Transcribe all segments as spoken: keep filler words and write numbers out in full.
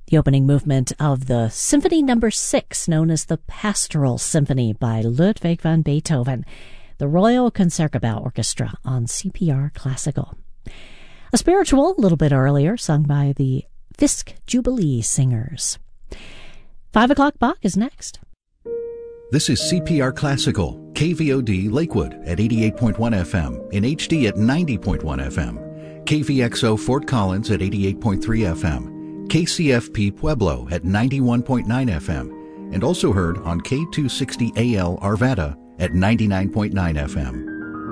The opening movement of the Symphony Number Six, known as the Pastoral Symphony by Ludwig van Beethoven, the Royal Concertgebouw Orchestra on C P R Classical. A spiritual, a little bit earlier, sung by the Fisk Jubilee Singers. Five o'clock Bach is next. This is C P R Classical, K V O D Lakewood at eighty-eight point one F M, in H D at ninety point one F M, K V X O Fort Collins at eighty-eight point three F M, K C F P Pueblo at ninety-one point nine F M, and also heard on K two sixty A L Arvada at ninety-nine point nine F M.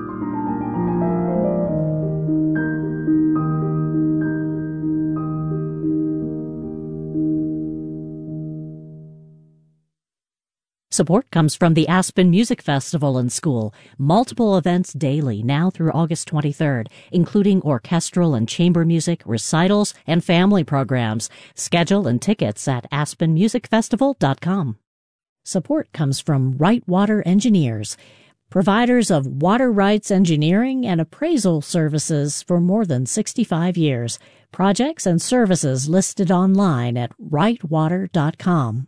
Support comes from the Aspen Music Festival and School. Multiple events daily now through August twenty-third, including orchestral and chamber music, recitals, and family programs. Schedule and tickets at aspen music festival dot com. Support comes from Right Water Engineers, providers of water rights engineering and appraisal services for more than sixty-five years. Projects and services listed online at right water dot com.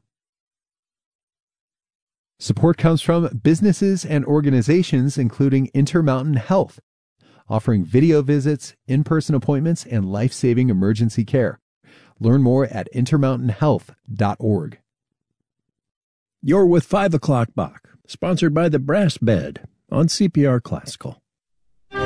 Support comes from businesses and organizations including Intermountain Health, offering video visits, in-person appointments, and life-saving emergency care. Learn more at intermountain health dot org. You're with five o'clock Bach, sponsored by the Brass Bed on C P R Classical.